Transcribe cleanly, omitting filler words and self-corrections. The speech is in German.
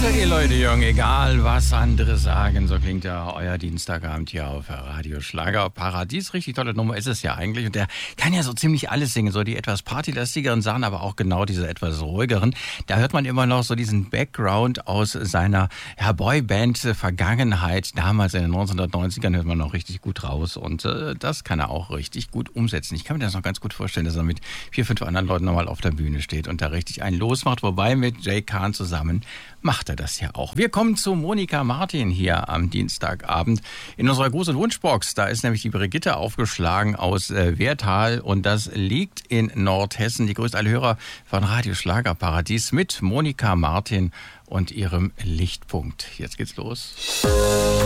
ihr Leute jung, egal was andere sagen, so klingt ja euer Dienstagabend hier auf Radio Schlager Paradies. Richtig tolle Nummer ist es ja eigentlich und der kann ja so ziemlich alles singen, so die etwas partylastigeren Sachen, aber auch genau diese etwas ruhigeren. Da hört man immer noch so diesen Background aus seiner Boyband-Vergangenheit. Damals in den 1990ern hört man noch richtig gut raus und das kann er auch richtig gut umsetzen. Ich kann mir das noch ganz gut vorstellen, dass er mit 4, 5 anderen Leuten nochmal auf der Bühne steht und da richtig einen losmacht, wobei mit Jay Kahn zusammen macht er das ja auch. Wir kommen zu Monika Martin hier am Dienstagabend in unserer Gruß- und Wunschbox. Da ist nämlich die Brigitte aufgeschlagen aus Werthal und das liegt in Nordhessen. Die grüßt alle Hörer von Radio Schlager Paradies mit Monika Martin und ihrem Lichtpunkt. Jetzt geht's los.